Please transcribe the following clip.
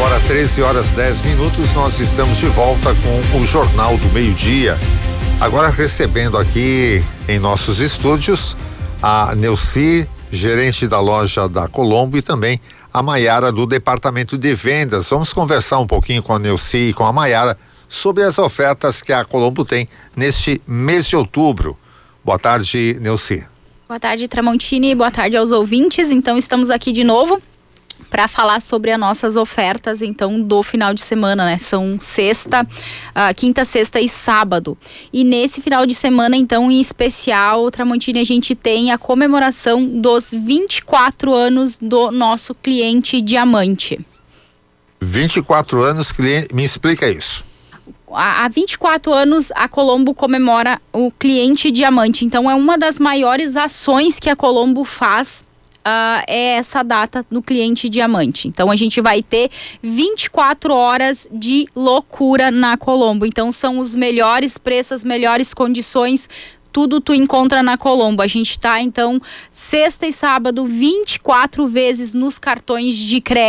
Agora 13 horas 10 minutos, nós estamos de volta com o Jornal do Meio-Dia. Agora recebendo aqui em nossos estúdios a Neuci, gerente da loja da Colombo, e também a Maiara do departamento de vendas. Vamos conversar um pouquinho com a Neuci e com a Maiara sobre as ofertas que a Colombo tem neste mês de outubro. Boa tarde, Neuci. Boa tarde, Tramontini, boa tarde aos ouvintes. Então estamos aqui de novo para falar sobre as nossas ofertas, então, do final de semana, né? São quinta, sexta e sábado. E nesse final de semana, então, em especial, Tramontini, a gente tem a comemoração dos 24 anos do nosso cliente diamante. 24 anos, cliente, me explica isso. Há 24 anos a Colombo comemora o cliente diamante. Então é uma das maiores ações que a Colombo faz. É essa data no cliente diamante. Então a gente vai ter 24 horas de loucura na Colombo. Então são os melhores preços, as melhores condições, tudo tu encontra na Colombo. A gente tá então sexta e sábado 24 vezes nos cartões de crédito.